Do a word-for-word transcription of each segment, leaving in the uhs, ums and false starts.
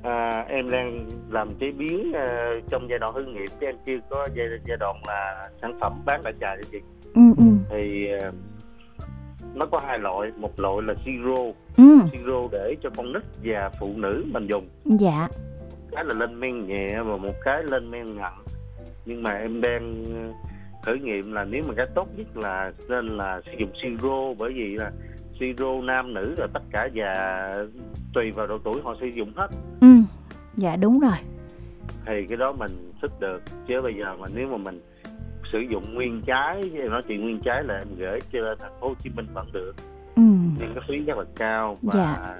À, em đang làm chế biến à, trong giai đoạn thử nghiệm, chứ em chưa có giai, giai đoạn là sản phẩm bán đại trà cho chị. Ừ, ừ, Thì à, nó có hai loại, một loại là siro, ừ, siro để cho con nít và phụ nữ mình dùng, dạ, cái là lên men nhẹ và một cái lên men nặng. Nhưng mà em đang ờ, thử nghiệm là nếu mà cái tốt nhất là nên là sử dụng siro, bởi vì là siro nam nữ là tất cả già tùy vào độ tuổi họ sử dụng hết, ừ, dạ đúng rồi. thì cái đó mình thích được. Chứ bây giờ mà nếu mà mình sử dụng nguyên trái, em nói chuyện nguyên trái là em gửi cho thành phố Hồ Chí Minh vẫn được, Ừ, nhưng cái phí rất là cao. dạ, Và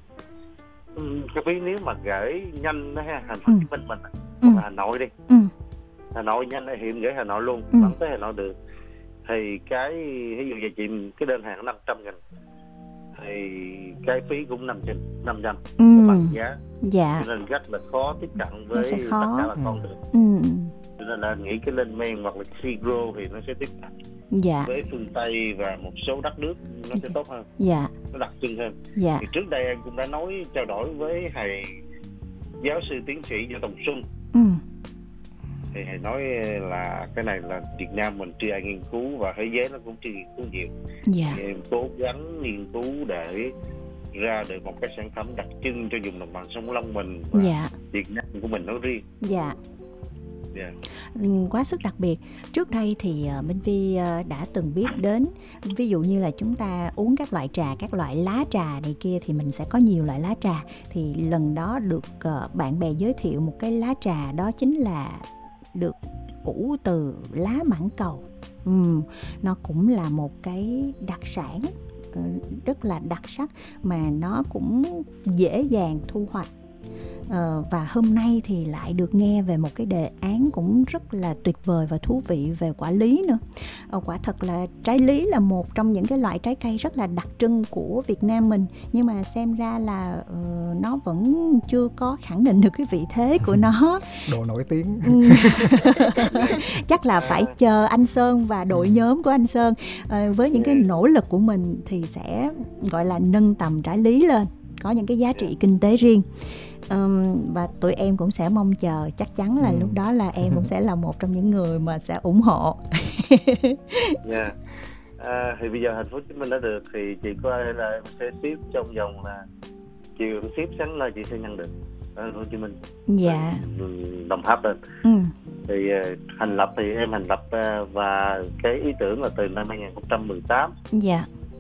ừ, cái phí nếu mà gửi nhanh đó ha, thành phố ừ, Hồ Chí Minh mình ừ, hoặc là Hà Nội đi, ừ, Hà Nội nhanh thì hiện gửi Hà Nội luôn, ừ, vẫn tới Hà Nội được. Thì cái ví dụ như chị cái đơn hàng năm trăm nghìn thì cái phí cũng năm trăm, năm trăm ừ, là bằng giá, dạ, cho nên rất là khó tiếp cận nó sẽ với tất cả khó. bà con được. Ừ, Cho nên là nghĩ cái lên men hoặc là cái siro thì nó sẽ tiếp cận dạ, với phương Tây và một số đất nước, nó sẽ tốt hơn, dạ, nó đặc trưng hơn. dạ, Thì trước đây em cũng đã nói trao đổi với thầy giáo sư tiến sĩ Võ Tùng Xuân, ừ, thì thầy nói là cái này là Việt Nam mình chưa ai nghiên cứu và thế giới nó cũng chưa nghiên cứu nhiều. dạ, Thì em cố gắng nghiên cứu để ra được một cái sản phẩm đặc trưng cho vùng đồng bằng sông Cửu Long mình và dạ, Việt Nam của mình nói riêng. dạ. Yeah. Ừ, quá sức đặc biệt. Trước đây thì ờ, Minh Vi ờ, đã từng biết đến, ví dụ như là chúng ta uống các loại trà, các loại lá trà này kia thì mình sẽ có nhiều loại lá trà. Thì lần đó được ờ, bạn bè giới thiệu một cái lá trà, đó chính là được ủ từ lá mãng cầu. Ừ, nó cũng là một cái đặc sản ờ, rất là đặc sắc, mà nó cũng dễ dàng thu hoạch. Ờ, và hôm nay thì lại được nghe về một cái đề án cũng rất là tuyệt vời và thú vị về quả lý nữa. Ờ, quả thật là trái lý là một trong những cái loại trái cây rất là đặc trưng của Việt Nam mình, nhưng mà xem ra là ờ, nó vẫn chưa có khẳng định được cái vị thế của nó. Đồ nổi tiếng. Ừ. Chắc là phải chờ anh Sơn và đội nhóm của anh Sơn ờ, với những cái nỗ lực của mình thì sẽ gọi là nâng tầm trái lý lên, có những cái giá trị kinh tế riêng. Um, và tụi em cũng sẽ mong chờ, chắc chắn là Ừ. lúc đó là em cũng sẽ là một trong những người mà sẽ ủng hộ. Yeah. À, thì bây giờ thành phố Hồ Chí Minh đã được thì chị có thể là em sẽ ship trong vòng là chiều em ship sáng nay chị sẽ nhận được ở thành phố Hồ Chí Minh. Dạ. Đồng Tháp lên. Ừ. Thì uh, thành lập thì em thành lập uh, và cái ý tưởng là từ năm hai không một tám. Dạ.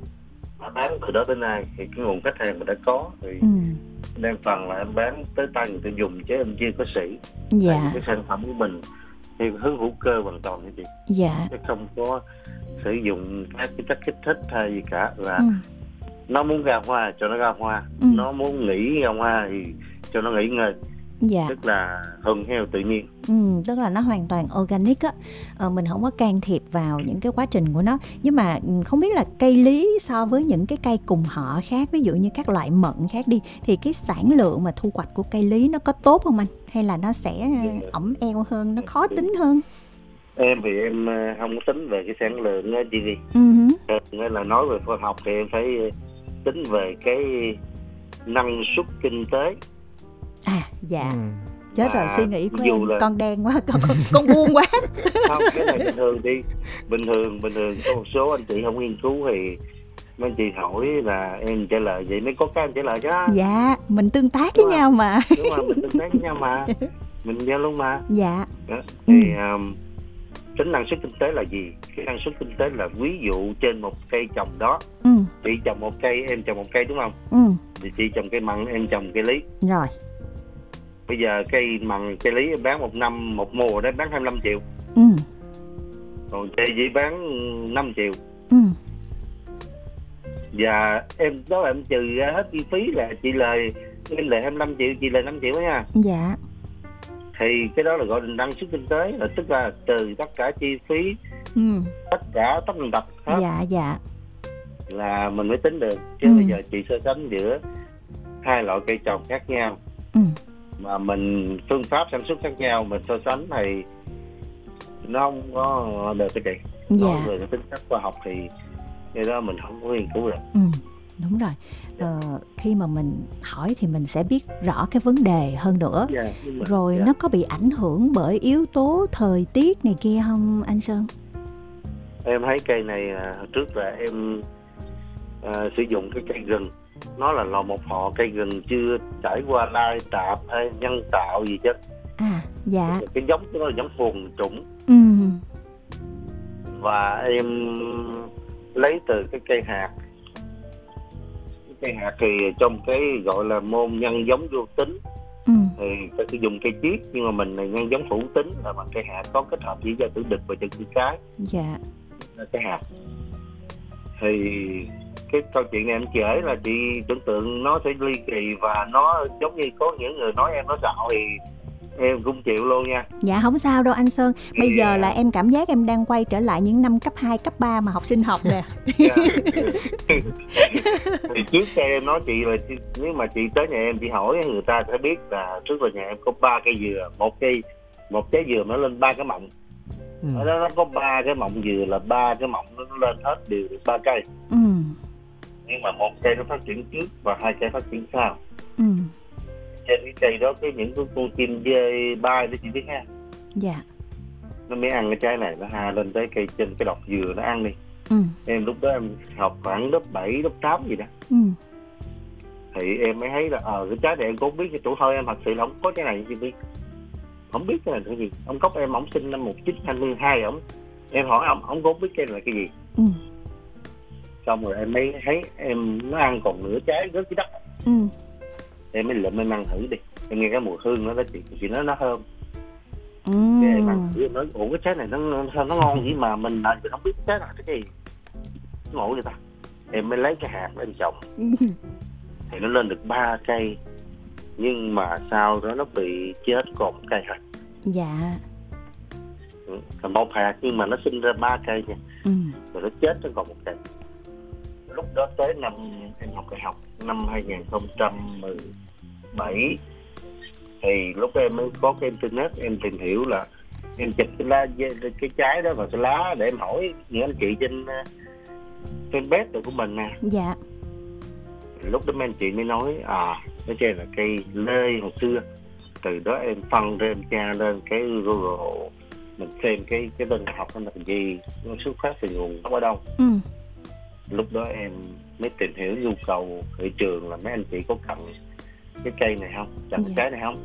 Bán từ đó đến nay thì cái nguồn khách hàng mình đã có thì ừ. đang phần là em bán tới tay người tiêu dùng chứ em chưa có sĩ. Dạ. Tại vì cái sản phẩm của mình thì hướng hữu cơ hoàn toàn hả chị? Dạ. Chứ không có sử dụng các cái chất kích thích hay gì cả, là ừ. nó muốn ra hoa cho nó ra hoa, ừ. nó muốn nghỉ ra hoa thì cho nó nghỉ ngơi. Dạ. Tức là thuần theo tự nhiên. Ừ, tức là nó hoàn toàn organic á, ờ, mình không có can thiệp vào những cái quá trình của nó. Nhưng mà không biết là cây lý so với những cái cây cùng họ khác, ví dụ như các loại mận khác đi, thì cái sản lượng mà thu hoạch của cây lý nó có tốt không anh? Hay là nó sẽ ẩm eo hơn, nó khó tính hơn? Em thì em không có tính về cái sản lượng đó chị đi. Uh-huh. Nên là nói về khoa học thì em phải tính về cái năng suất kinh tế. À dạ. Ừ. Chết à, rồi, suy nghĩ của em là... con đen quá, con, con buông quá. Không, cái này bình thường đi. Bình thường, bình thường có một số anh chị không nghiên cứu thì mấy anh chị hỏi là em trả lời vậy mới có cái em trả lời chứ. Dạ, mình tương tác với nhau mà. Đúng rồi, mình tương tác với nhau mà. Mình giao luôn mà. Dạ. Đó. Thì ừ. um, tính năng suất kinh tế là gì? Cái năng suất kinh tế là ví dụ trên một cây trồng đó, ừ. chị trồng một cây, em trồng một cây đúng không? Ừ. Thì chị trồng cây mận, em trồng cây lý. Rồi. Bây giờ cây mận, cây lý em bán một năm, một mùa đó bán hai mươi lăm triệu. Ừ. Còn cây chỉ bán năm triệu. Ừ. Và em đó là em trừ ra hết chi phí là chị lời, em lời hai mươi lăm triệu, chị lời năm triệu đó nha. Dạ. Thì cái đó là gọi là năng suất kinh tế, là tức là trừ tất cả chi phí, ừ. tất cả tất tần tật hết. Dạ dạ. Là mình mới tính được. Chứ ừ. bây giờ chị so sánh giữa hai loại cây trồng khác nhau, ừ. mà mình phương pháp sản xuất khác nhau, mình so sánh thì nó không có được cái chị. Dạ. Nói về cái tính chất khoa học thì cái đó mình không có nghiên cứu được. ừ. Đúng rồi. Ờ, khi mà mình hỏi thì mình sẽ biết rõ cái vấn đề hơn nữa. Dạ, nhưng mà Rồi dạ. nó có bị ảnh hưởng bởi yếu tố thời tiết này kia không anh Sơn? Em thấy cây này à, hồi trước là em à, sử dụng cái cây gừng, nó là lò một họ cây gừng chưa trải qua lai tạp hay nhân tạo gì chứ. À, dạ. Cái giống của nó là giống thuần chủng, Ừ, và em lấy từ cái cây hạt. Cái cây hạt thì trong cái gọi là môn nhân giống vô tính ừ, thì ta sử dụng cây chiết, nhưng mà mình là nhân giống hữu tính là bằng cây hạt có kết hợp với gia tử địch và chân chữ cái. dạ. Là cái hạt thì cái câu chuyện này em kể là chị tưởng tượng nó sẽ ly kỳ, và nó giống như có những người nói em nói xạo thì em cũng chịu luôn nha. Dạ không sao đâu anh Sơn. Bây Thì, giờ là à, em cảm giác em đang quay trở lại những năm cấp hai, cấp ba mà học sinh học nè. dạ. Thì trước đây em nói chị là chị, nếu mà chị tới nhà em chị hỏi người ta sẽ biết là trước là nhà em có ba cây dừa, một cây một trái dừa nó lên ba cái mọng. Ừ. Ở đó nó có ba cái mọng dừa, là ba cái mọng nó lên hết đều được ba cây. Ừ, Nhưng mà một cây nó phát triển trước và hai cây phát triển sau. ừ, Trên cái cây đó cái những cái con chim dê bay đó chị biết ha, dạ. nó mới ăn cái trái này, nó hà lên tới cây trên cái đọt dừa nó ăn đi. Ừ, Em lúc đó em học khoảng lớp bảy, lớp tám gì đó, ừ, thì em mới thấy là ờ cái trái này em cũng không biết, cái tuổi thơ em thật sự là không có trái này chị biết, không biết cái này là cái gì. Ông cốc em ổng sinh năm một nghìn chín trăm hai mươi hai, ổng em hỏi ông ổng cũng không biết cái này là cái gì. ừ, Xong rồi em mới thấy em nó ăn còn nửa trái rớt dưới đất, ừ, em mới lượm em ăn thử đi. Em nghe cái mùi hương nó đó chị, chị nói nó thơm. ừ. Cái em ăn thử em nói ủa cái trái này nó sao nó ngon vậy mà mình lại mình không biết trái nào cái gì, ngộ vậy ta. Em mới lấy cái hạt lên trồng thì nó lên được ba cây, nhưng mà sau đó nó bị chết còn một cây thôi. Dạ. Ừ, là một hạt nhưng mà nó sinh ra ba cây nha, Ừ, rồi nó chết nó còn một cây. Lúc đó tới năm em học đại học năm hai không một bảy thì lúc đó em mới có cái internet, em tìm hiểu là em chụp cái lá cái trái đó vào cái lá để em hỏi những anh chị trên fanpage của mình nè. dạ. Lúc đó mấy anh chị mới nói à cái cây là cây lê hồi xưa. Từ đó em phân ra em tra lên cái Google, mình xem cái cái tên học nó là gì, nó xuất phát từ nguồn gốc ở đâu. Ừ, Lúc đó em mới tìm hiểu nhu cầu thị trường là mấy anh chị có cần cái cây này không, cần Dạ. cái trái này không.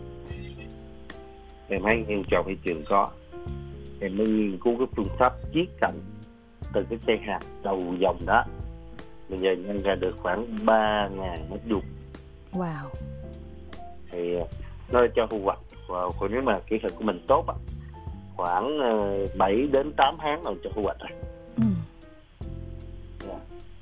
Em thấy nhu cầu thị trường có, em mới nghiên cứu cái phương pháp chiết cành từ cái cây hạt đầu dòng đó. Bây giờ nhân ra được khoảng ba ngàn mét vuông. wow. Thì nó cho thu hoạch, và nếu mà kỹ thuật của mình tốt á, khoảng bảy đến tám tháng là cho thu hoạch rồi. Ừ. Dạ.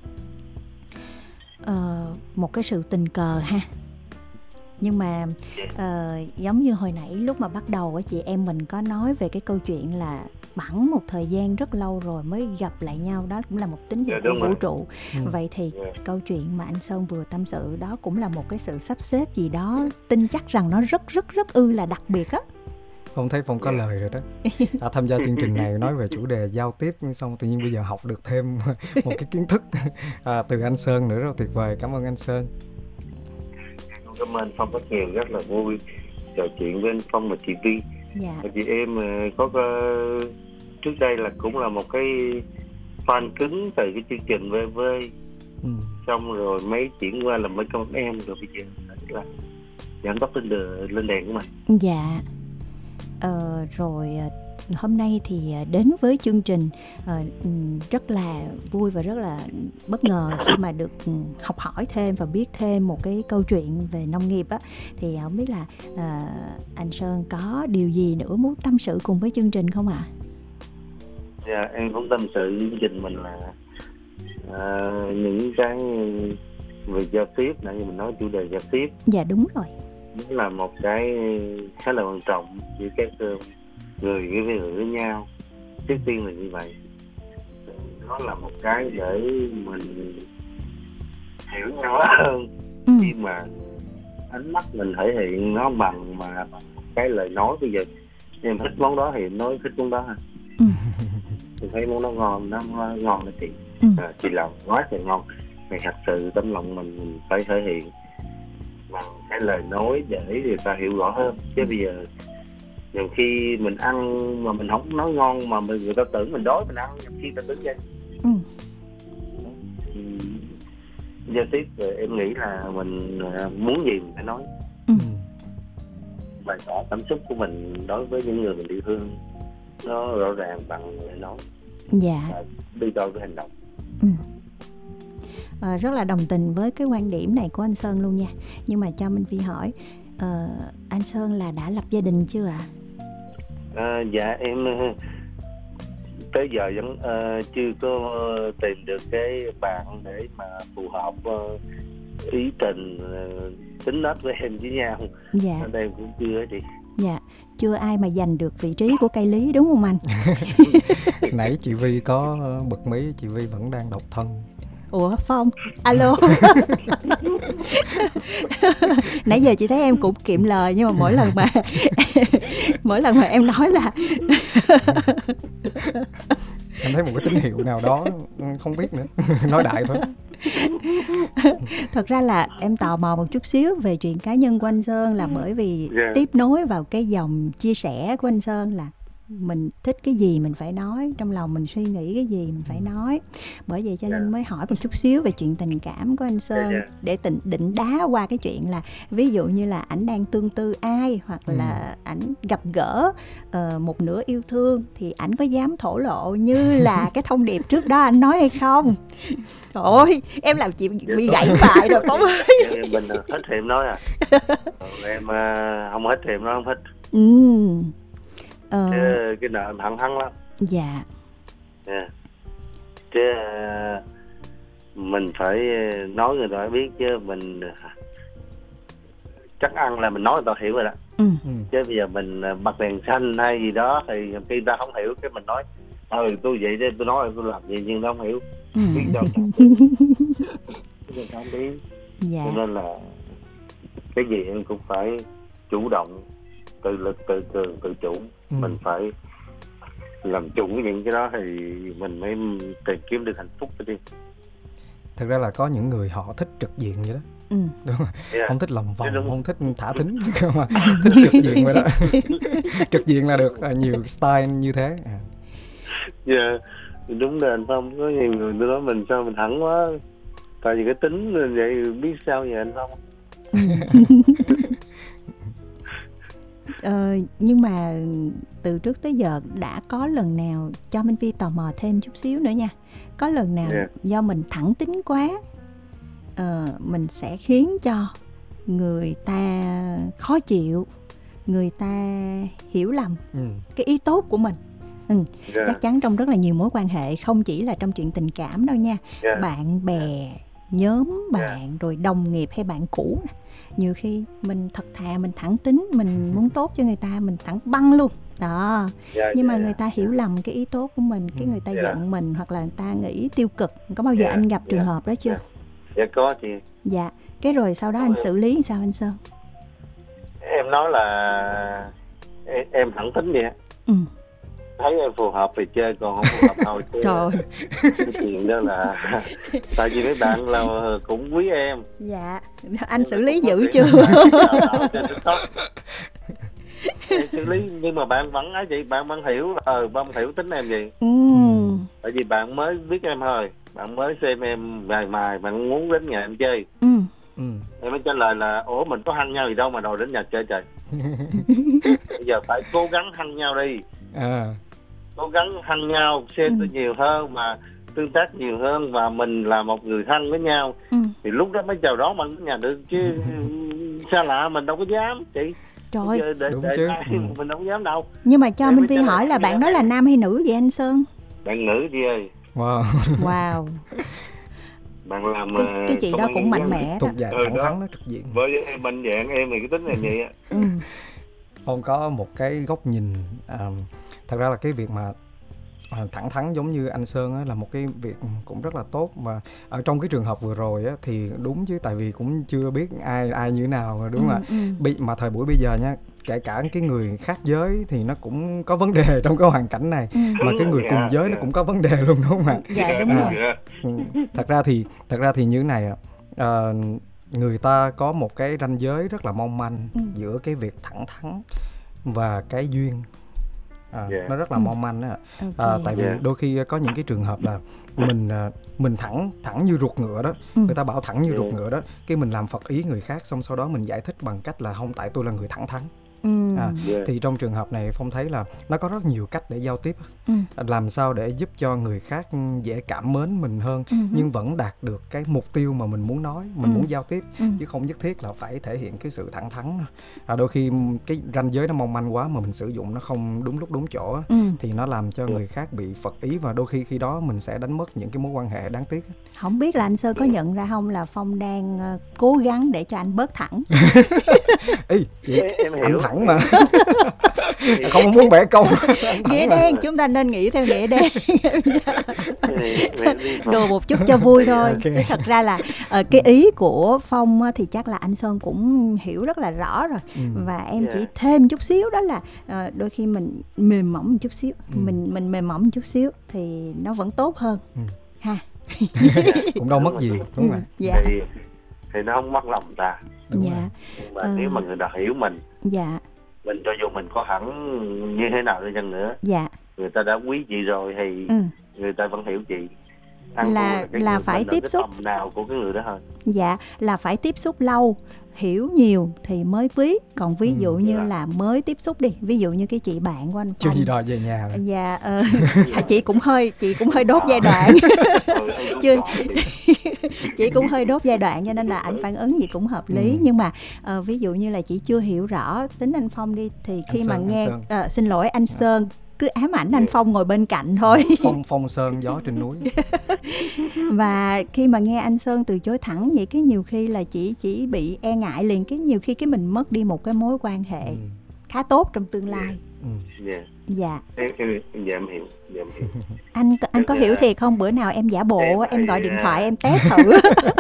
Ờ, một cái sự tình cờ ha. Nhưng mà ờ, giống như hồi nãy lúc mà bắt đầu á, chị em mình có nói về cái câu chuyện là bẵng một thời gian rất lâu rồi mới gặp lại nhau, đó cũng là một tín hiệu Dạ, của đúng vũ rồi. trụ. Ừ. Vậy thì Dạ. câu chuyện mà anh Sơn vừa tâm sự đó cũng là một cái sự sắp xếp gì đó, tin chắc rằng nó rất rất rất ư là đặc biệt á. Phong thấy Phong có lời rồi đó. À, tham gia chương trình này nói về chủ đề giao tiếp, xong tự nhiên bây giờ học được thêm một cái kiến thức à, từ anh Sơn nữa, rất là tuyệt vời. Cảm ơn anh Sơn. Cảm ơn Phong rất nhiều, rất là vui trò chuyện với anh Phong và chị Vi. Dạ. Và chị em có uh, trước đây là cũng là một cái fan cứng từ cái chương trình vê vê, Ừ. xong rồi mấy chuyển qua làm mấy con em, rồi bây giờ là giảm tốc lên, đờ, lên đèn của mình. Dạ. Ờ, rồi hôm nay thì đến với chương trình uh, rất là vui và rất là bất ngờ khi mà được học hỏi thêm và biết thêm một cái câu chuyện về nông nghiệp á. Thì không biết là uh, anh Sơn có điều gì nữa muốn tâm sự cùng với chương trình không ạ? À? Dạ, em cũng tâm sự chương trình mình là uh, những cái về giao tiếp, nãy như mình nói chủ đề giao tiếp. Dạ đúng rồi. Nó là một cái khá là quan trọng giữa các người với người với nhau. Trước tiên là như vậy, nó là một cái để mình hiểu nhau hơn. Ừ. Khi mà ánh mắt mình thể hiện nó bằng mà bằng một cái lời nói. Bây giờ em thích món đó thì nói thích món đó ha. Ừ. Mình thấy món đó ngon, nó ngon là chị. Ừ. À, chị làm quá trời ngon. thì thật sự tấm lòng mình, mình phải thể hiện bằng cái lời nói để người ta hiểu rõ hơn. Chứ bây giờ nhiều khi mình ăn mà mình không nói ngon mà mình, người ta tưởng mình đói mình ăn, nhiều khi ta đứng vậy. Ừ. Ừ. Giao tiếp rồi em nghĩ là mình muốn gì mình phải nói, Ừ. bày tỏ cảm xúc của mình đối với những người mình yêu thương nó rõ ràng bằng lời nói, Dạ. và đi đôi với hành động. Ừ. À, rất là đồng tình với cái quan điểm này của anh Sơn luôn nha. Nhưng mà cho Minh Phi hỏi, ờ, anh Sơn là đã lập gia đình chưa ạ? À? À, dạ em tới giờ vẫn uh, chưa có tìm được cái bạn để mà phù hợp uh, ý tình uh, tính nết với em với nhau. Dạ. Ở đây cũng chưa chị. Dạ, chưa ai mà giành được vị trí của cây lý đúng không anh? Nãy chị Vi có bật mí, chị Vi vẫn đang độc thân. Ủa Phong, alo. Nãy giờ chị thấy em cũng kiệm lời, nhưng mà mỗi lần mà mỗi lần mà em nói là em thấy một cái tín hiệu nào đó không biết nữa. Nói đại thôi. Thật ra là em tò mò một chút xíu về chuyện cá nhân của anh Sơn, là bởi vì Yeah. tiếp nối vào cái dòng chia sẻ của anh Sơn là mình thích cái gì mình phải nói, trong lòng mình suy nghĩ cái gì mình phải nói. Bởi vậy cho nên Yeah. mới hỏi một chút xíu về chuyện tình cảm của anh Sơn, Yeah, yeah. để định, định đá qua cái chuyện là ví dụ như là ảnh đang tương tư ai, hoặc Ừ. là ảnh gặp gỡ uh, một nửa yêu thương, thì ảnh có dám thổ lộ như là cái thông điệp trước đó anh nói hay không? Trời ơi, em làm chị bị gãy bài rồi Phong ơi. Em mình hết thì em nói à. Còn em uh, không hết thì em nói không hết. Ừ. Ờ, Chứ cái nợ em thẳng thắn lắm. dạ. Yeah. Chứ uh, mình phải nói người ta biết, chứ mình uh, chắc ăn là mình nói người ta hiểu rồi đó. Ừ. Ừ. Chứ bây giờ mình uh, bật đèn xanh hay gì đó thì khi người ta không hiểu, cái mình nói ừ tôi vậy chứ tôi nói tôi làm gì nhưng nó không hiểu. Ừ. Biết đâu không biết. Dạ. Cho nên là cái gì em cũng phải chủ động, tự lực, tự cường, tự chủ. Ừ. Mình phải làm chủ những cái đó thì mình mới tìm kiếm được hạnh phúc đi. Thực ra là có những người họ thích trực diện vậy đó. Ừ. Đúng rồi. Yeah. Không thích lòng vòng, Đúng. không thích thả thính, mà thích trực diện vậy đó. Trực diện là được, nhiều style như thế. À. Dạ, đúng là anh Phong, có nhiều người tôi nói mình sao mình thẳng quá, tại vì cái tính vậy biết sao vậy anh Phong. Ờ, nhưng mà từ trước tới giờ đã có lần nào, cho Minh Phi tò mò thêm chút xíu nữa nha, có lần nào Yeah. do mình thẳng tính quá, ờ, mình sẽ khiến cho người ta khó chịu, người ta hiểu lầm Ừ. cái ý tốt của mình? Ừ. Yeah. Chắc chắn trong rất là nhiều mối quan hệ, không chỉ là trong chuyện tình cảm đâu nha. Yeah. Bạn bè, nhóm bạn, rồi đồng nghiệp hay bạn cũ nè. Nhiều khi mình thật thà, mình thẳng tính, mình muốn tốt cho người ta, mình thẳng băng luôn đó. Yeah, Nhưng mà yeah. người ta hiểu lầm cái ý tốt của mình, cái người ta Yeah. giận mình, hoặc là người ta nghĩ tiêu cực. Có bao giờ Yeah. anh gặp trường Yeah. hợp đó chưa? Yeah. Dạ có chị. Dạ. Cái rồi sau đó anh xử lý sao anh Sơn? Em nói là em, em thẳng tính vậy á. Ừ. Thấy em phù hợp thì chơi, còn không phù hợp thôi. Chứ Trời ơi. cái chuyện đó là tại vì mấy bạn là cũng quý em. Dạ. Anh xử lý dữ chưa? Em xử lý, nhưng mà bạn vẫn ấy chị, bạn vẫn hiểu, ờ bạn hiểu tính em gì. Ừ. Tại vì bạn mới biết em thôi, bạn mới xem em vài mài, bạn muốn đến nhà em chơi. Ừ. Ừ. Em mới trả lời là ủa mình có hăng nhau gì đâu mà đòi đến nhà chơi trời. Bây giờ phải cố gắng hăng nhau đi. À. Cố gắng hăng nhau, xem tôi nhiều hơn, mà tương tác nhiều hơn, và mình là một người thân với nhau. Ừ. Thì lúc đó mới chào đón bạn đến nhà được, chứ xa lạ mình đâu có dám chị. Trời ơi. Giờ để, Đúng để chứ. ai, Ừ. mình đâu có dám đâu. Nhưng mà cho Em Minh mới Phi trả lời hỏi là em bạn vậy đó đó. là nam hay nữ vậy anh Sơn? Bạn nữ chị ơi. Wow. Wow. Bạn làm Cái, cái chị đó cũng mạnh mẽ đó. Thuộc dạng Ừ, thẳng đó. thắn đó, trực diện. Với em mạnh dạng em thì cái tính là vậy á. Ừ. Phong có một cái góc nhìn, à, thật ra là cái việc mà À, thẳng thắn giống như anh Sơn á, là một cái việc cũng rất là tốt. Mà ở trong cái trường hợp vừa rồi á, thì đúng chứ, tại vì cũng chưa biết ai ai như thế nào, đúng Ừ, không ạ? ừ. Bị mà thời buổi bây giờ nha, kể cả cái người khác giới thì nó cũng có vấn đề trong cái hoàn cảnh này, Ừ. mà cái người cùng Dạ, giới nó dạ. cũng có vấn đề luôn, đúng không ạ? Dạ Dạ, đúng đúng À, rồi. rồi. ừ, thật ra thì thật ra thì như thế này ạ. Ờ, người ta có một cái ranh giới rất là mong manh Ừ. giữa cái việc thẳng thắn và cái duyên. À, Dạ. nó rất là Ừ. mong manh á. Ok. À, tại vì Dạ. đôi khi có những cái trường hợp là mình à, mình thẳng thẳng như ruột ngựa đó, Ừ. người ta bảo thẳng như Dạ. ruột ngựa đó, cái mình làm phật ý người khác, xong sau đó mình giải thích bằng cách là không, tại tôi là người thẳng thắn. Ừ. À, Dạ. thì trong trường hợp này Phong thấy là nó có rất nhiều cách để giao tiếp, Ừ. làm sao để giúp cho người khác dễ cảm mến mình hơn, Ừ. nhưng vẫn đạt được cái mục tiêu mà mình muốn nói, mình Ừ. muốn giao tiếp, Ừ. chứ không nhất thiết là phải thể hiện cái sự thẳng thắn. À, đôi khi cái ranh giới nó mong manh quá mà mình sử dụng nó không đúng lúc đúng chỗ á, Ừ. thì nó làm cho Dạ. người khác bị phật ý, và đôi khi khi đó mình sẽ đánh mất những cái mối quan hệ đáng tiếc. Không biết là anh Sơn có nhận ra không là Phong đang ờ, cố gắng để cho anh bớt thẳng. Ý chị, Em, em anh hiểu. thẳng mà. Không muốn bẻ công. Anh Nghĩa thẳng mà. đen, chúng ta nên nghĩ theo nghĩa đen. Em- em đi Đùa một chút cho vui thôi. Ok. Chứ thật ra là ờ, cái ý của Phong á, thì chắc là anh Sơn cũng hiểu rất là rõ rồi. Ừ. Và em Dạ. chỉ thêm chút xíu, đó là ờ, đôi khi mình mềm mỏng một chút xíu, Ừ. mình mình mềm mỏng một chút xíu thì nó vẫn tốt hơn. Ừ. Ha. Cũng đâu mất gì, đúng Ừ, không ạ? dạ. thì thì nó không mất lòng ta, Đúng rồi. Dạ. nhưng mà Ờ. nếu mà người ta hiểu mình Dạ. mình cho dù mình có hẳn như thế nào đi chăng nữa, Dạ. người ta đã quý chị rồi thì Ừ. người ta vẫn hiểu chị. Ăn Là- thua cái là người phải mình ở tiếp cái xúc. tầm nào của cái người đó thôi. Dạ, là phải tiếp xúc lâu, hiểu nhiều thì mới quý. Còn ví Ừ, dụ như dạ. là mới tiếp xúc đi, ví dụ như cái chị bạn của anh Chưa Phong. gì đòi về nhà rồi. Dạ, ờ, chị cũng hơi chị cũng hơi đốt À. giai đoạn. Ừ, em cũng Chưa. chọn thì- Chị cũng hơi đốt giai đoạn, cho nên là anh phản ứng gì cũng hợp lý. Ừ. Nhưng mà ờ, ví dụ như là chị chưa hiểu rõ tính anh Phong đi, thì khi Anh mà Sơn, anh nghe Sơn. ờ, xin lỗi anh Sơn, cứ ám ảnh anh Phong ngồi bên cạnh thôi. Phong phong sơn gió trên núi. Và khi mà nghe anh Sơn từ chối thẳng vậy, cái nhiều khi là chỉ chỉ bị e ngại liền, cái nhiều khi cái mình mất đi một cái mối quan hệ Ừ. khá tốt trong tương lai. Ừ. Dạ. Dạ. Em, em, dạ em hiểu, dạ em hiểu. Anh anh có Dạ. hiểu thiệt không? Bữa nào em giả bộ Em á, em gọi thì, điện à, thoại em test thử.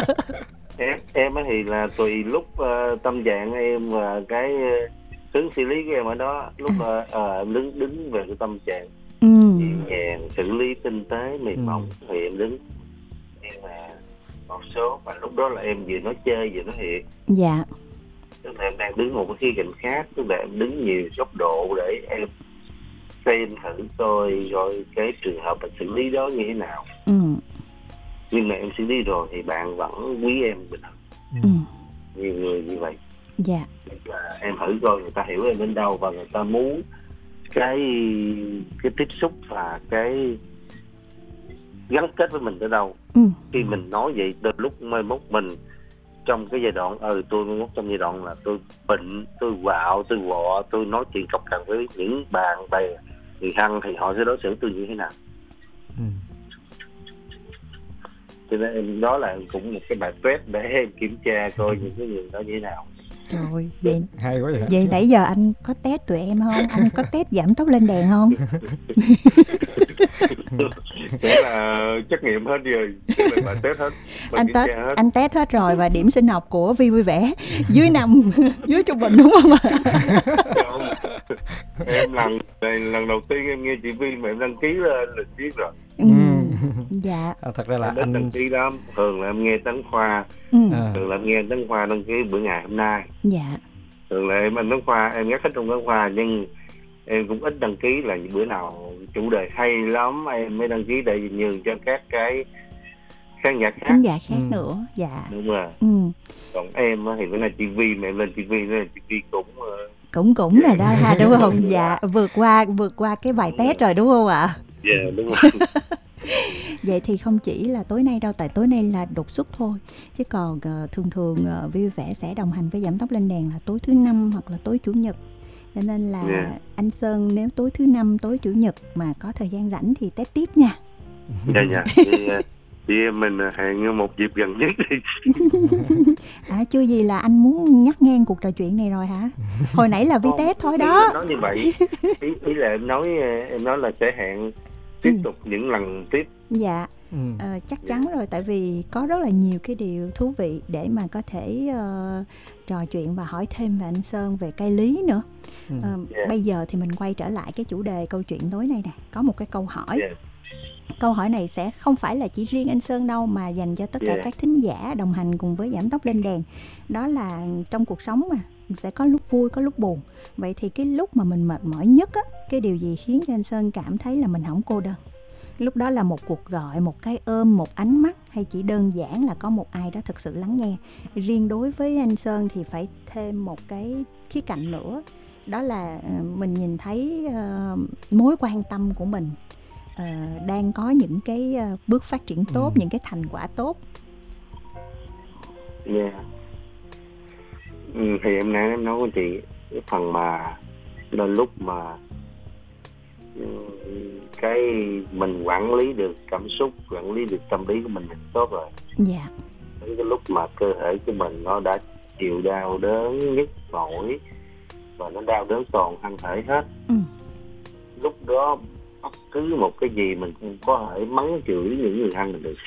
em em á thì là tùy lúc ờ, tâm trạng em và cái uh, hướng xử lý của em ở đó. Lúc ờ, ờ, em đứng đứng về cái tâm trạng Ừ. nhẹ nhàng, xử lý tinh tế, mềm Ừ. mỏng thì em đứng. Nhưng mà một số và lúc đó là em vừa nói chơi vừa nói thiệt, Dạ. tức là em đang đứng một cái khía cạnh khác, tức là em đứng nhiều góc độ để em xem thử coi rồi cái trường hợp mình xử lý đó như thế nào. Ừ. Nhưng mà em xử lý rồi thì bạn vẫn quý em bình thường. Ừ. Nhiều người như vậy. Dạ. Và em thử coi người ta hiểu em đến đâu và người ta muốn cái cái tiếp xúc và cái gắn kết với mình tới đâu. Ừ. Khi mình nói vậy, từ lúc mai mốt mình trong cái giai đoạn ừ tôi mai mốt trong giai đoạn là tôi bệnh, tôi quạo, tôi quọ, tôi nói chuyện cọc cằn với những bạn bè, người thân thì họ sẽ đối xử tôi như thế nào. Ừ. Cho nên em đó là cũng một cái bài test để em kiểm tra coi những cái người đó như thế nào. Trời, vậy Hay quá vậy. vậy nãy giờ anh có test tụi em không? Anh có test giảm tốc lên đèn không? Thế là trách nhiệm hết rồi, thế là bài test hết, bài Anh kiểm test tra hết. anh test hết rồi, và điểm sinh học của Vi vui vẻ dưới năm, dưới trung bình đúng không ạ? Không. Em lần này lần đầu tiên em nghe chị Vi mà em đăng ký lên lịch viết rồi. Ừ. Ừ. Dạ. À, thật ra là Em ít anh đăng ký lắm, thường là em nghe Tấn Khoa, Ừ. à, thường là em nghe Tấn Khoa đăng ký bữa ngày hôm nay. Dạ. Thường là em anh Tấn Khoa, em rất thích trong Tấn Khoa, nhưng em cũng ít đăng ký là bữa nào chủ đề hay lắm em mới đăng ký để nhường cho các cái khán giả khác. Khán giả khác Ừ. nữa. Dạ. Đúng rồi. Ừ. Còn em á thì bữa nay chị Vi mà em lên chị Vi nên chị Vi cũng ờ, Cũng cũng là đó ha, đúng không? Dạ, vượt qua vượt qua cái bài test rồi đúng không ạ? dạ yeah, đúng rồi. Vậy thì không chỉ là tối nay đâu, tại tối nay là đột xuất thôi. Chứ còn uh, thường thường uh, vui vẻ sẽ đồng hành với giảm tốc lên đèn là tối thứ năm hoặc là tối chủ nhật. Cho nên là Yeah. anh Sơn nếu tối thứ năm, tối chủ nhật mà có thời gian rảnh thì test tiếp nha. Dạ dạ. Thì, ờ, chị em mình hẹn một dịp gần nhất đi. À, chưa gì là anh muốn ngắt ngang cuộc trò chuyện này rồi hả? Hồi nãy là vi Không, test thôi ý đó. em nói như vậy. Ý, ý là em nói em nói là sẽ hẹn tiếp Ừ. tục những lần tiếp. Dạ, Ừ. ờ, chắc Dạ. chắn rồi, tại vì có rất là nhiều cái điều thú vị để mà có thể ờ, trò chuyện và hỏi thêm về anh Sơn về cây lý nữa. Ừ. Ờ, Dạ. Bây giờ thì mình quay trở lại cái chủ đề câu chuyện tối nay nè. Có một cái câu hỏi. Dạ. Câu hỏi này sẽ không phải là chỉ riêng anh Sơn đâu, mà dành cho tất cả Dạ. các thính giả đồng hành cùng với Giảm Tốc Lên Đèn. Đó là trong cuộc sống mà sẽ có lúc vui, có lúc buồn. Vậy thì cái lúc mà mình mệt mỏi nhất á, cái điều gì khiến cho anh Sơn cảm thấy là mình không cô đơn? Lúc đó là một cuộc gọi, một cái ôm, một ánh mắt, hay chỉ đơn giản là có một ai đó thực sự lắng nghe? Riêng đối với anh Sơn thì phải thêm một cái khía cạnh nữa. Đó là ờ, mình nhìn thấy ờ, mối quan tâm của mình ờ, đang có những cái ờ, bước phát triển tốt, Ừ. những cái thành quả tốt. Dạ. Ừ, thì em nãy em nói với chị cái phần mà đôi lúc mà ừ, cái mình quản lý được cảm xúc, quản lý được tâm lý của mình thì tốt rồi. Dạ. Đến cái lúc mà cơ thể của mình nó đã chịu đau đớn nhức mỏi và nó đau đớn toàn thân thể hết, Ừ. lúc đó bất cứ một cái gì mình cũng có thể mắng chửi những người thân mình được.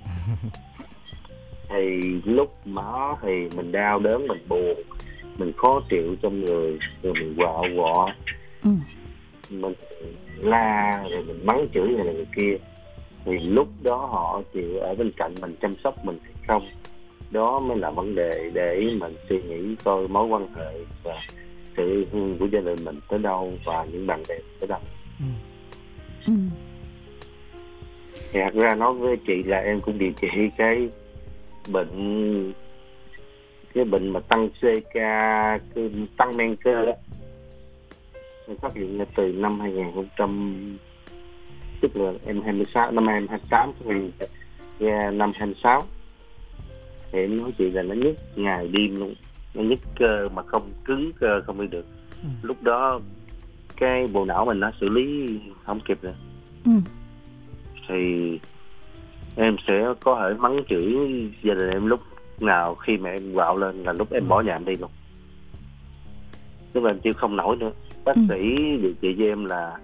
Thì lúc đó thì mình đau đớn, mình buồn, mình khó chịu trong người, rồi mình quạo quọ, Ừ. mình la, rồi mình mắng chửi người này người kia, thì lúc đó họ chịu ở bên cạnh mình chăm sóc mình hay không, đó mới là vấn đề để mình suy nghĩ coi mối quan hệ và sự yêu thương của gia đình mình tới đâu và những bạn bè tới đâu. Ừ. Ừ. Thì thật ra nói với chị là em cũng điều trị cái bệnh cái bệnh mà tăng xê ca, cái tăng men cơ đó. Em phát hiện ra từ năm hai không, tức là em hai mươi sáu, năm hai không hai tám ra năm hai mươi sáu. Thì em nói chị là nó nhức ngày đêm luôn, nó nhức cơ mà không cứng cơ không đi được. Ừ. Lúc đó cái bộ não mình nó xử lý không kịp nữa, Ừ. thì em sẽ có thể mắng chửi gia đình em lúc nào khi mà em quạo lên là lúc em bỏ nhà em đi luôn. Tức là em chịu không nổi nữa. Bác Ừ. sĩ điều trị cho em là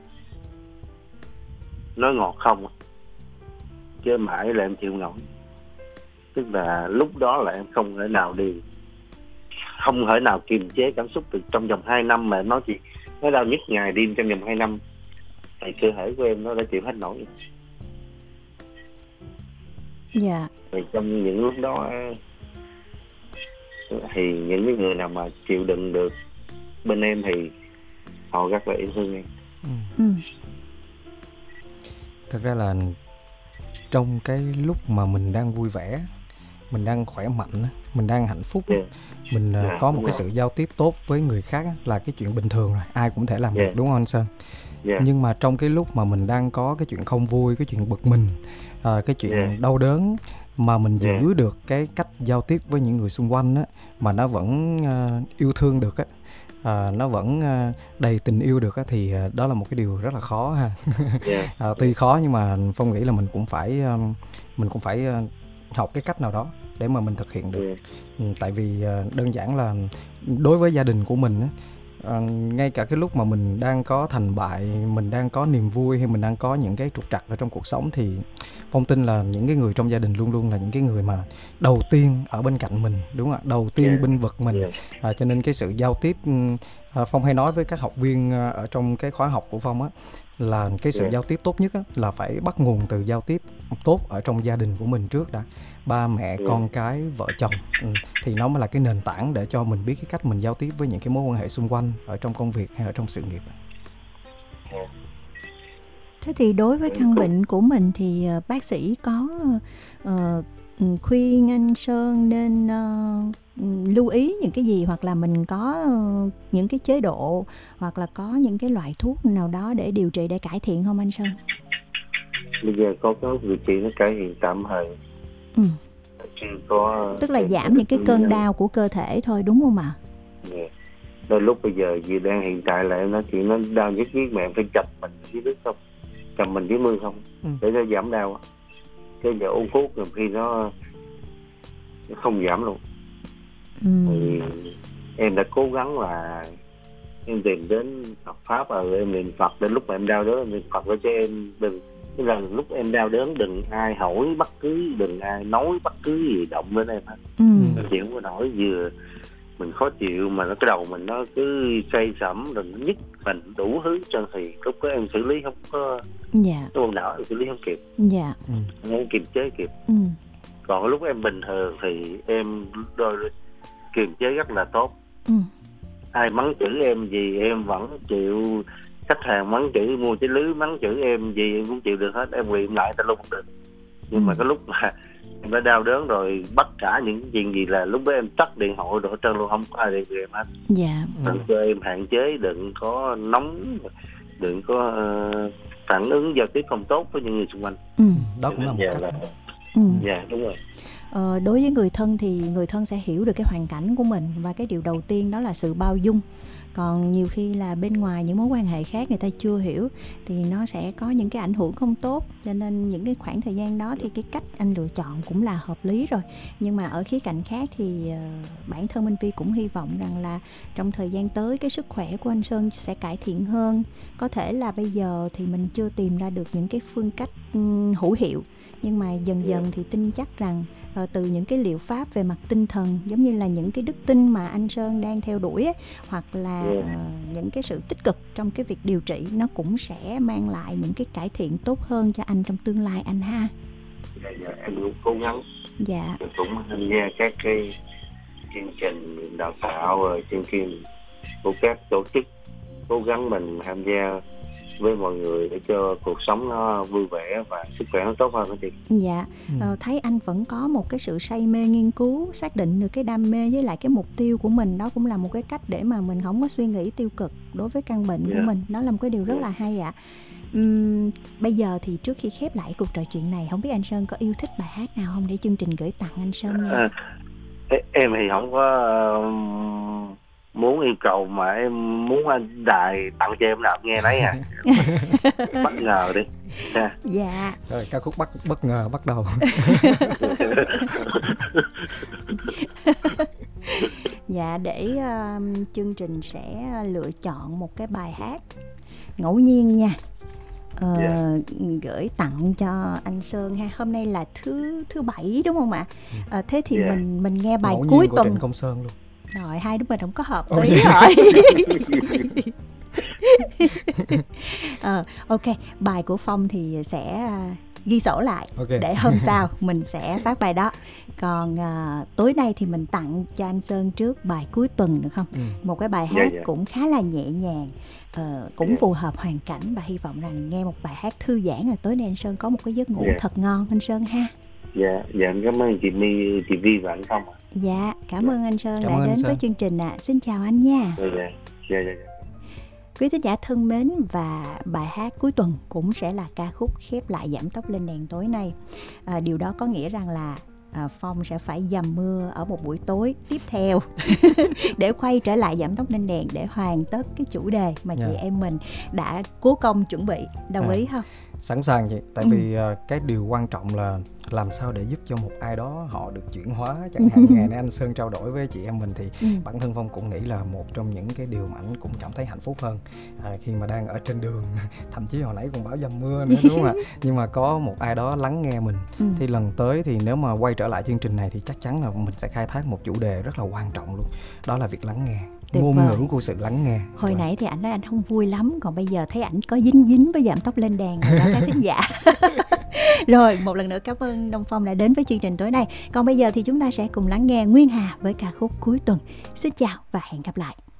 nói ngọt không, chứ mãi là em chịu nổi. Tức là lúc đó là em không thể nào đi, không thể nào kiềm chế cảm xúc được trong vòng hai năm, mà em nói chị nó đau nhức ngày đêm trong vòng hai năm thì cơ thể của em nó đã chịu hết nổi. Dạ. Thì trong những lúc đó thì những cái người nào mà chịu đựng được bên em thì họ rất là yêu thương em. Ừ. Ừ. Thật ra là trong cái lúc mà mình đang vui vẻ, mình đang khỏe mạnh á, mình đang hạnh phúc á, Yeah. mình à, Yeah, có một đúng cái rồi. sự giao tiếp tốt với người khác á, là cái chuyện bình thường rồi, ai cũng thể làm Yeah. được, đúng không anh Sơn? Yeah. Nhưng mà trong cái lúc mà mình đang có cái chuyện không vui, cái chuyện bực mình, à, cái chuyện Yeah. đau đớn, mà mình giữ Yeah. được cái cách giao tiếp với những người xung quanh á, mà nó vẫn à, yêu thương được á, à, nó vẫn à, đầy tình yêu được á, thì à, đó là một cái điều rất là khó ha. Yeah. à, tuy khó nhưng mà Phong nghĩ là mình cũng phải à, mình cũng phải à, học cái cách nào đó để mà mình thực hiện được. Yeah. Ừ, tại vì à, đơn giản là đối với gia đình của mình á, à, ngay cả cái lúc mà mình đang có thành bại, mình đang có niềm vui, hay mình đang có những cái trục trặc ở trong cuộc sống, thì Phong tin là những cái người trong gia đình luôn luôn là những cái người mà đầu tiên ở bên cạnh mình, đúng không ạ? Đầu tiên Yeah. bênh vực mình. Yeah. À, cho nên cái sự giao tiếp, à, Phong hay nói với các học viên à, ở trong cái khóa học của Phong á, là cái sự Yeah. giao tiếp tốt nhất á, là phải bắt nguồn từ giao tiếp tốt ở trong gia đình của mình trước đã. Ba mẹ, Yeah. con cái, vợ chồng, ừ, thì nó mới là cái nền tảng để cho mình biết cái cách mình giao tiếp với những cái mối quan hệ xung quanh ở trong công việc hay ở trong sự nghiệp. Yeah. Thế thì đối với Ừ, căn cũng- bệnh của mình thì ờ, bác sĩ có ờ, ừ, khuyên anh Sơn nên ờ, ừ, lưu ý những cái gì, hoặc là mình có ờ, những cái chế độ, hoặc là có những cái loại thuốc nào đó để điều trị, để cải thiện không anh Sơn? Bây giờ có cái điều trị nó cải thiện tạm thời, Ừ. chưa có. Tức là giảm những cái cơn đau của cơ thể thôi, đúng không ạ? Yeah. Đôi lúc bây giờ gì đang hiện tại là em nói chuyện nó đau nhức nhức mà em phải chập mình dưới nước không, chập mình dưới mưa không, Ừ. để nó giảm đau. Cái giờ uống thuốc rồi khi nó, nó không giảm luôn. Ừ. Thì em đã cố gắng là em tìm đến Phật pháp, rồi em niệm Phật, đến lúc mà em đau đó em niệm Phật để cho em đừng Tức là lúc em đau đớn đừng ai hỏi bất cứ, đừng ai nói bất cứ gì động đến em hết. Ừ. Em chịu không có nổi, vừa mình khó chịu mà nó cái đầu mình nó cứ say sẩm rồi nó nhức mình đủ thứ chân, thì lúc đó em xử lý không có, Dạ. cái quần đảo em xử lý không kịp, Dạ. Ừ. không kiềm chế kịp. Ừ. Còn lúc em bình thường thì em đôi kiềm chế rất là tốt. Ừ. Ai mắng chửi em gì em vẫn chịu, khách hàng mắng chửi mua trái lưới mắng chửi em gì em cũng chịu được hết, em quỳ lại ta luôn không được. Nhưng Ừ. mà cái lúc mà em đã đau đớn rồi, tất cả những chuyện gì là lúc đó em tắt điện thoại đổ trơn luôn, không có ai điện về em hết. Dạ. Đừng cho em hạn chế, đừng có nóng, đừng có uh, phản ứng giao tiếp không tốt với những người xung quanh. Ừ. Đó cũng là một Dạ cách. là, Ừ. dạ đúng rồi. Ờ, đối với người thân thì người thân sẽ hiểu được cái hoàn cảnh của mình, và cái điều đầu tiên đó là sự bao dung. Còn nhiều khi là bên ngoài những mối quan hệ khác người ta chưa hiểu thì nó sẽ có những cái ảnh hưởng không tốt, cho nên những cái khoảng thời gian đó thì cái cách anh lựa chọn cũng là hợp lý rồi. Nhưng mà ở khía cạnh khác thì uh, bản thân Minh Phi cũng hy vọng rằng là trong thời gian tới cái sức khỏe của anh Sơn sẽ cải thiện hơn. Có thể là bây giờ thì mình chưa tìm ra được những cái phương cách um, hữu hiệu, nhưng mà dần dần thì tin chắc rằng uh, từ những cái liệu pháp về mặt tinh thần, giống như là những cái đức tin mà anh Sơn đang theo đuổi ấy, hoặc là uh, những cái sự tích cực trong cái việc điều trị, nó cũng sẽ mang lại những cái cải thiện tốt hơn cho anh trong tương lai anh ha. Dạ, dạ, em cũng cố gắng. Dạ. Em cũng tham gia các cái chương trình đào tạo rồi chương trình của các tổ chức, cố gắng mình tham gia với mọi người để cho cuộc sống nó vui vẻ và sức khỏe nó tốt hơn đó chị. Dạ. Ừ. Ờ, thấy anh vẫn có một cái sự say mê nghiên cứu, xác định được cái đam mê với lại cái mục tiêu của mình, đó cũng là một cái cách để mà mình không có suy nghĩ tiêu cực đối với căn bệnh Dạ. của mình. Đó là một cái điều rất Dạ. là hay ạ. Uhm, bây giờ thì trước khi khép lại cuộc trò chuyện này, không biết anh Sơn có yêu thích bài hát nào không để chương trình gửi tặng anh Sơn nha. À, em thì không có uh, muốn yêu cầu, mà em muốn anh Đài tặng cho em nào nghe đấy à. Bất ngờ đi. Yeah. Dạ. Rồi ca khúc bất bất ngờ bắt đầu. Dạ, để uh, chương trình sẽ lựa chọn một cái bài hát ngẫu nhiên nha. Ờ, yeah. Gửi tặng cho anh Sơn ha. Hôm nay là thứ thứ bảy đúng không ạ? À, thế thì yeah. mình mình nghe bài ngẫu cuối của tuần. Trịnh Công Sơn luôn. Rồi hai đứa mình không có hợp Oh, tí yeah. rồi. à, ok, bài của Phong thì sẽ ghi sổ lại, okay. để hôm sau mình sẽ phát bài đó. Còn à, tối nay thì mình tặng cho anh Sơn trước bài cuối tuần được không? Ừ. Một cái bài hát yeah, yeah. cũng khá là nhẹ nhàng, uh, cũng yeah. phù hợp hoàn cảnh, và hy vọng rằng nghe một bài hát thư giãn là tối nay anh Sơn có một cái giấc ngủ yeah. thật ngon anh Sơn ha. Dạ, dạ em cảm ơn chị My, chị Vi và anh Phong. Dạ, cảm ơn anh Sơn cảm đã ơn đến Sơn. với chương trình ạ. À. Xin chào anh nha. Dạ, dạ, dạ, dạ. Quý thính giả thân mến, và bài hát cuối tuần cũng sẽ là ca khúc khép lại Giảm Tốc Lên Đèn tối nay. À, điều đó có nghĩa rằng là à, Phong sẽ phải dầm mưa ở một buổi tối tiếp theo để quay trở lại Giảm Tốc Lên Đèn để hoàn tất cái chủ đề mà chị yeah. em mình đã cố công chuẩn bị. Đồng à. ý không? Sẵn sàng chị, tại ừ. vì uh, cái điều quan trọng là làm sao để giúp cho một ai đó họ được chuyển hóa. Chẳng hạn ngày nay anh Sơn trao đổi với chị em mình thì ừ. bản thân Phong cũng nghĩ là một trong những cái điều mà anh cũng cảm thấy hạnh phúc hơn à, khi mà đang ở trên đường, thậm chí hồi nãy còn báo dầm mưa nữa đúng không ạ? Nhưng mà có một ai đó lắng nghe mình ừ. thì lần tới thì nếu mà quay trở lại chương trình này thì chắc chắn là mình sẽ khai thác một chủ đề rất là quan trọng luôn, đó là việc lắng nghe. Tuyệt ngôn vời. Ngữ của sự lắng nghe. Hồi nãy thì ảnh nói anh không vui lắm, còn bây giờ thấy ảnh có dính dính với Giảm Tốc Lên Đèn rồi đó các thính giả. Rồi một lần nữa cảm ơn Đông Phong đã đến với chương trình tối nay. Còn bây giờ thì chúng ta sẽ cùng lắng nghe Nguyên Hà với ca khúc Cuối Tuần. Xin chào và hẹn gặp lại.